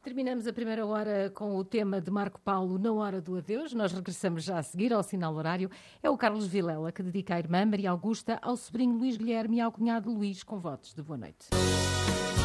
Terminamos a primeira hora com o tema de Marco Paulo na hora do adeus. Nós regressamos já a seguir ao sinal horário. É o Carlos Vilela que dedica à irmã Maria Augusta, ao sobrinho Luís Guilherme e ao cunhado Luís, com votos de boa noite.